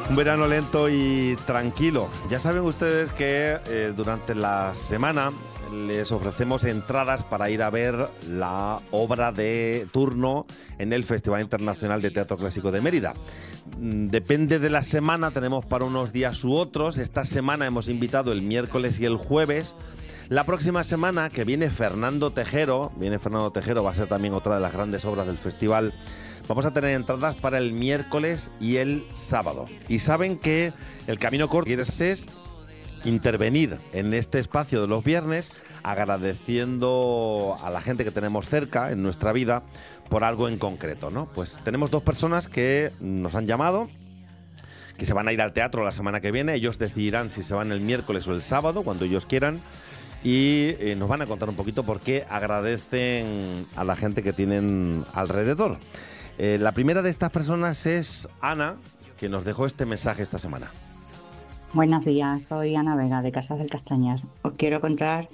Un verano lento y tranquilo. Ya saben ustedes que durante la semana les ofrecemos entradas para ir a ver la obra de turno en el Festival Internacional de Teatro Clásico de Mérida. Depende de la semana, tenemos para unos días u otros. Esta semana hemos invitado el miércoles y el jueves. La próxima semana, que viene Fernando Tejero, va a ser también otra de las grandes obras del festival. Vamos a tener entradas para el miércoles y el sábado. Y saben que el camino corto es intervenir en este espacio de los viernes, agradeciendo a la gente que tenemos cerca en nuestra vida por algo en concreto, ¿no? Pues tenemos dos personas que nos han llamado, que se van a ir al teatro la semana que viene. Ellos decidirán si se van el miércoles o el sábado, cuando ellos quieran. Y nos van a contar un poquito por qué agradecen a la gente que tienen alrededor. La primera de estas personas es Ana, que nos dejó este mensaje esta semana. Buenos días, soy Ana Vega de Casas del Castañar. Os quiero contar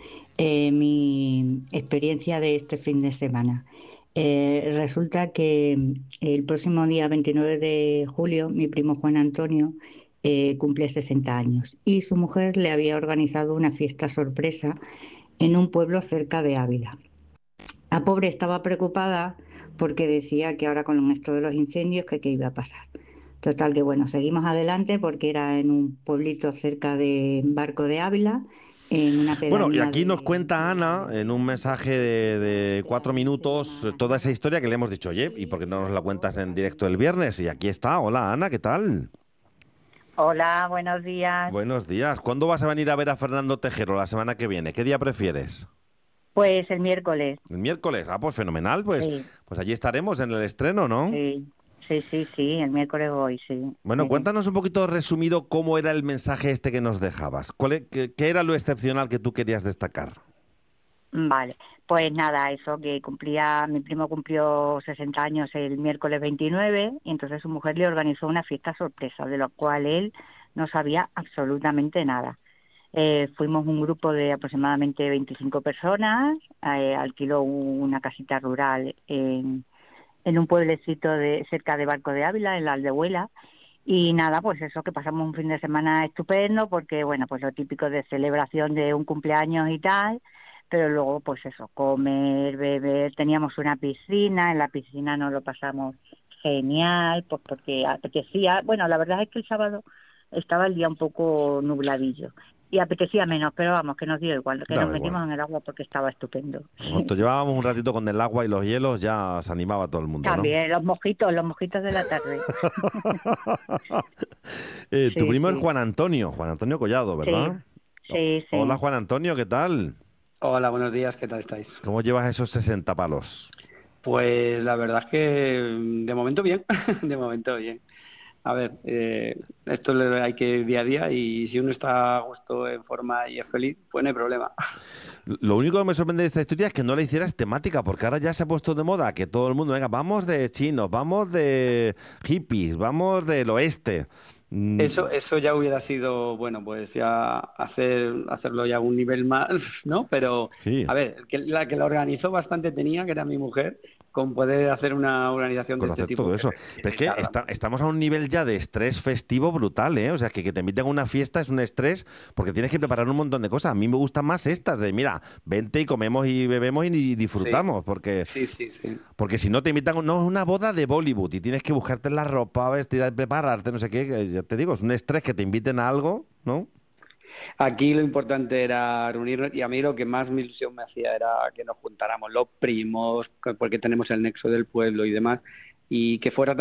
mi experiencia de este fin de semana. Resulta que el próximo día 29 de julio mi primo Juan Antonio cumple 60 años y su mujer le había organizado una fiesta sorpresa en un pueblo cerca de Ávila. La pobre estaba preocupada porque decía que ahora con esto de los incendios, que qué iba a pasar. Total que bueno, seguimos adelante porque era en un pueblito cerca de Barco de Ávila, en una Bueno, y pedanía aquí nos de... cuenta Ana, en un mensaje de 4 minutos, toda esa historia que le hemos dicho, oye, ¿y por qué no nos la cuentas en directo el viernes? Y aquí está. Hola, Ana, ¿qué tal? Hola, buenos días. Buenos días. ¿Cuándo vas a venir a ver a Fernando Tejero la semana que viene? ¿Qué día prefieres? Pues el miércoles. ¿El miércoles? Ah, pues fenomenal. Pues Sí, allí estaremos en el estreno, ¿no? sí, el miércoles voy, sí. Bueno, cuéntanos un poquito resumido cómo era el mensaje este que nos dejabas. ¿Qué era lo excepcional que tú querías destacar? Vale, pues nada, eso que mi primo cumplió 60 años el miércoles 29 y entonces su mujer le organizó una fiesta sorpresa, de lo cual él no sabía absolutamente nada. Fuimos un grupo de aproximadamente 25 personas, alquiló una casita rural en un pueblecito cerca de Barco de Ávila, en la Aldehuela. Y nada, pues eso, que pasamos un fin de semana estupendo, porque bueno, pues lo típico de celebración de un cumpleaños y tal, pero luego pues eso, comer, beber, teníamos una piscina, en la piscina nos lo pasamos genial, pues porque apetecía, bueno, la verdad es que el sábado estaba el día un poco nubladillo y apetecía menos, pero vamos, que nos dio igual, que nos Daba metimos igual. en el agua porque estaba estupendo. Nosotros llevábamos un ratito con el agua y los hielos, ya se animaba todo el mundo, ¿no? También los mojitos de la tarde. Tu Sí, primo es sí, Juan Antonio Collado, sí, ¿verdad? sí, Hola sí. Juan Antonio, ¿qué tal? Hola, buenos días, ¿qué tal estáis? ¿Cómo llevas esos 60 palos? Pues la verdad es que de momento bien, de momento bien. A ver, hay que ir día a día y si uno está a gusto, en forma y es feliz, pues no hay problema. Lo único que me sorprende de esta historia es que no la hicieras temática, porque ahora ya se ha puesto de moda que todo el mundo, venga, vamos de chinos, vamos de hippies, vamos del oeste. Eso ya hubiera sido, bueno, pues ya hacerlo ya a un nivel más, ¿no? Pero, Sí. a ver, la que la organizó bastante tenía, que era mi mujer, con poder hacer una organización de este Conocer tipo todo eso. Pero es que estamos a un nivel ya de estrés festivo brutal, ¿eh? O sea, que te inviten a una fiesta es un estrés porque tienes que preparar un montón de cosas. A mí me gustan más estas de, mira, vente y comemos y bebemos y disfrutamos, porque sí. si no te invitan, no, es una boda de Bollywood y tienes que buscarte la ropa, vestir, prepararte, no sé qué, que ya te digo, es un estrés que te inviten a algo, ¿no? Aquí lo importante era reunirnos y a mí lo que más mi ilusión me hacía era que nos juntáramos los primos, porque tenemos el nexo del pueblo y demás, y que fuera